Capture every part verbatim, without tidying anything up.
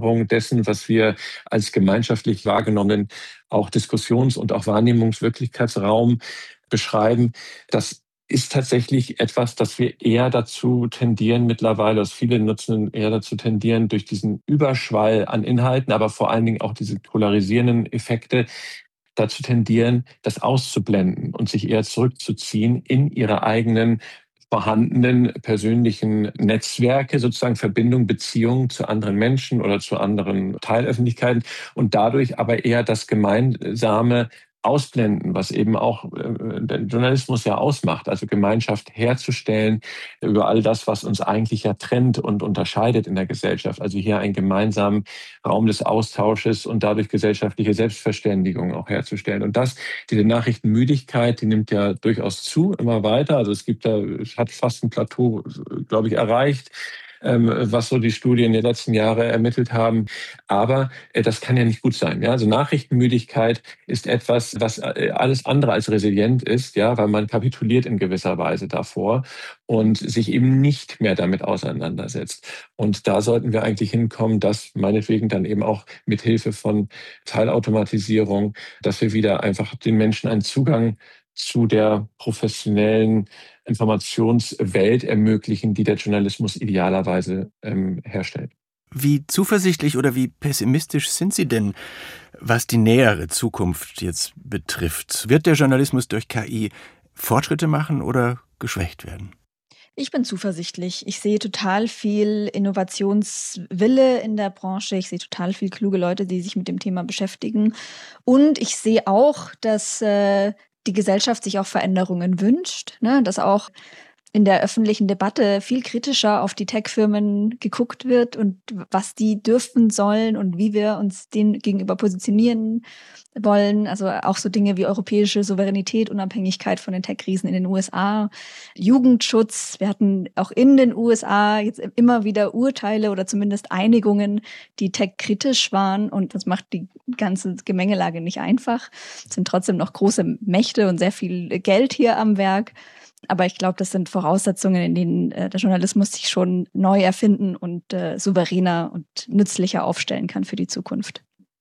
Veränderung dessen, was wir als gemeinschaftlich wahrgenommenen auch Diskussions- und auch Wahrnehmungswirklichkeitsraum beschreiben, das ist tatsächlich etwas, das wir eher dazu tendieren mittlerweile, dass viele Nutzenden eher dazu tendieren, durch diesen Überschwall an Inhalten, aber vor allen Dingen auch diese polarisierenden Effekte, dazu tendieren, das auszublenden und sich eher zurückzuziehen in ihre eigenen vorhandenen persönlichen Netzwerke, sozusagen Verbindung, Beziehungen zu anderen Menschen oder zu anderen Teilöffentlichkeiten und dadurch aber eher das Gemeinsame ausblenden, was eben auch äh, der Journalismus ja ausmacht, also Gemeinschaft herzustellen über all das, was uns eigentlich ja trennt und unterscheidet in der Gesellschaft. Also hier einen gemeinsamen Raum des Austausches und dadurch gesellschaftliche Selbstverständigung auch herzustellen. Und das, diese Nachrichtenmüdigkeit, die nimmt ja durchaus zu, immer weiter. Also es gibt da, es hat fast ein Plateau, glaube ich, erreicht, ähm, was so die Studien der letzten Jahre ermittelt haben. Aber äh, das kann ja nicht gut sein. Ja? Also Nachrichtenmüdigkeit ist etwas, was äh, alles andere als resilient ist, ja, weil man kapituliert in gewisser Weise davor und sich eben nicht mehr damit auseinandersetzt. Und da sollten wir eigentlich hinkommen, dass meinetwegen dann eben auch mit Hilfe von Teilautomatisierung, dass wir wieder einfach den Menschen einen Zugang zu der professionellen Informationswelt ermöglichen, die der Journalismus idealerweise ähm, herstellt. Wie zuversichtlich oder wie pessimistisch sind Sie denn, was die nähere Zukunft jetzt betrifft? Wird der Journalismus durch K I Fortschritte machen oder geschwächt werden? Ich bin zuversichtlich. Ich sehe total viel Innovationswille in der Branche. Ich sehe total viel kluge Leute, die sich mit dem Thema beschäftigen. Und ich sehe auch, dass äh, die Gesellschaft sich auch Veränderungen wünscht, ne? Dass auch in der öffentlichen Debatte viel kritischer auf die Tech-Firmen geguckt wird und was die dürfen sollen und wie wir uns denen gegenüber positionieren wollen. Also auch so Dinge wie europäische Souveränität, Unabhängigkeit von den Tech-Riesen in den U S A, Jugendschutz. Wir hatten auch in den U S A jetzt immer wieder Urteile oder zumindest Einigungen, die tech-kritisch waren. Und das macht die ganze Gemengelage nicht einfach. Es sind trotzdem noch große Mächte und sehr viel Geld hier am Werk. Aber ich glaube, das sind Voraussetzungen, in denen äh, der Journalismus sich schon neu erfinden und äh, souveräner und nützlicher aufstellen kann für die Zukunft.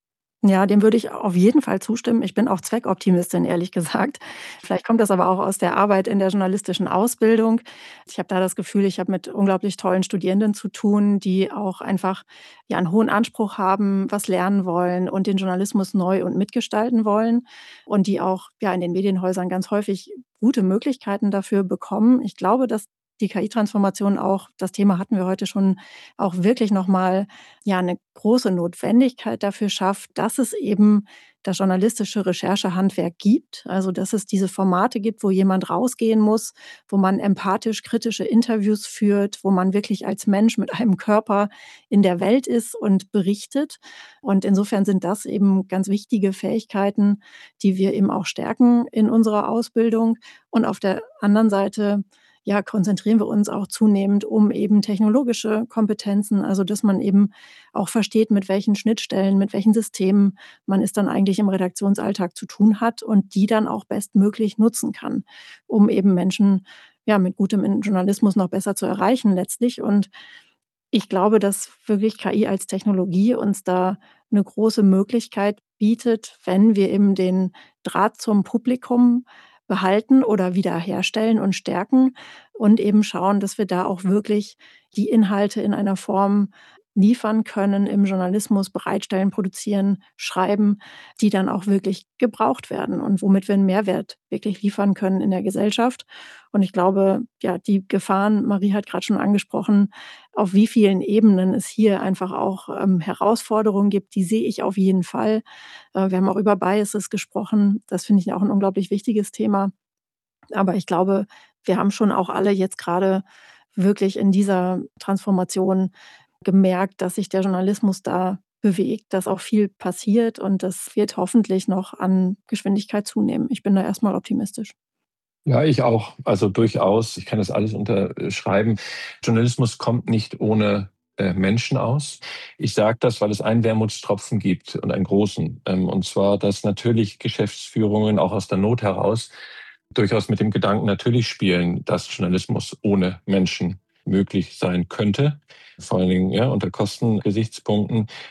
Ja, dem würde ich auf jeden Fall zustimmen. Ich bin auch Zweckoptimistin, ehrlich gesagt. Vielleicht kommt das aber auch aus der Arbeit in der journalistischen Ausbildung. Ich habe da das Gefühl, ich habe mit unglaublich tollen Studierenden zu tun, die auch einfach ja einen hohen Anspruch haben, was lernen wollen und den Journalismus neu und mitgestalten wollen und die auch ja in den Medienhäusern ganz häufig gute Möglichkeiten dafür bekommen. Ich glaube, dass die K I-Transformation auch, das Thema hatten wir heute schon, auch wirklich nochmal ja, eine große Notwendigkeit dafür schafft, dass es eben das journalistische Recherchehandwerk gibt. Also dass es diese Formate gibt, wo jemand rausgehen muss, wo man empathisch kritische Interviews führt, wo man wirklich als Mensch mit einem Körper in der Welt ist und berichtet. Und insofern sind das eben ganz wichtige Fähigkeiten, die wir eben auch stärken in unserer Ausbildung. Und auf der anderen Seite ja, konzentrieren wir uns auch zunehmend um eben technologische Kompetenzen, also dass man eben auch versteht, mit welchen Schnittstellen, mit welchen Systemen man es dann eigentlich im Redaktionsalltag zu tun hat und die dann auch bestmöglich nutzen kann, um eben Menschen ja, mit gutem Journalismus noch besser zu erreichen letztlich. Und ich glaube, dass wirklich K I als Technologie uns da eine große Möglichkeit bietet, wenn wir eben den Draht zum Publikum behalten oder wiederherstellen und stärken und eben schauen, dass wir da auch wirklich die Inhalte in einer Form liefern können, im Journalismus bereitstellen, produzieren, schreiben, die dann auch wirklich gebraucht werden und womit wir einen Mehrwert wirklich liefern können in der Gesellschaft. Und ich glaube, ja, die Gefahren, Marie hat gerade schon angesprochen, auf wie vielen Ebenen es hier einfach auch ähm, Herausforderungen gibt, die sehe ich auf jeden Fall. Äh, wir haben auch über Biases gesprochen. Das finde ich auch ein unglaublich wichtiges Thema. Aber ich glaube, wir haben schon auch alle jetzt gerade wirklich in dieser Transformation gemerkt, dass sich der Journalismus da bewegt, dass auch viel passiert und das wird hoffentlich noch an Geschwindigkeit zunehmen. Ich bin da erstmal optimistisch. Ja, ich auch. Also durchaus. Ich kann das alles unterschreiben. Journalismus kommt nicht ohne äh, Menschen aus. Ich sage das, weil es einen Wermutstropfen gibt und einen großen. Ähm, und zwar, dass natürlich Geschäftsführungen auch aus der Not heraus durchaus mit dem Gedanken natürlich spielen, dass Journalismus ohne Menschen möglich sein könnte. Vor allen Dingen ja, unter Kostengesichtspunkten.